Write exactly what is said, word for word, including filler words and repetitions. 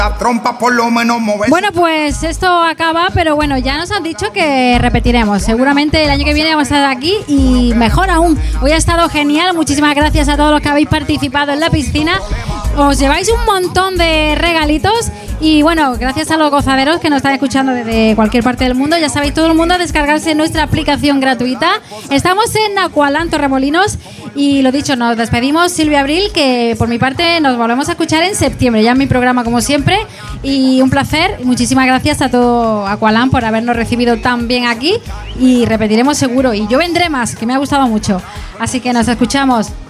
La trompa por lo menos mover. Bueno, pues esto acaba, pero bueno, ya nos han dicho que repetiremos. Seguramente el año que viene vamos a estar aquí y mejor aún. Hoy ha estado genial. Muchísimas gracias a todos los que habéis participado en la piscina. Os lleváis un montón de regalitos y bueno, gracias a los gozaderos que nos están escuchando desde cualquier parte del mundo. Ya sabéis, todo el mundo a descargarse nuestra aplicación gratuita. Estamos en Aqualand Torremolinos y lo dicho, nos despedimos. Silvia Abril, que por mi parte nos volvemos a escuchar en septiembre, ya en mi programa como siempre. Y un placer, muchísimas gracias a todo Aqualand por habernos recibido tan bien aquí y repetiremos seguro. Y yo vendré más, que me ha gustado mucho. Así que nos escuchamos.